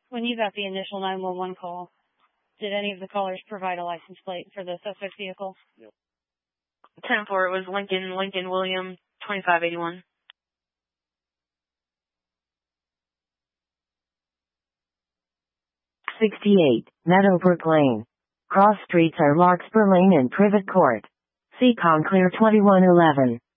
When you got the initial 911 call, did any of the callers provide a license plate for the suspect vehicle? Yep. 10-4, it was Lincoln William, 2581. Meadowbrook Lane. Cross streets are Larkspur Lane and Privet Court. Seacon Clear 2111.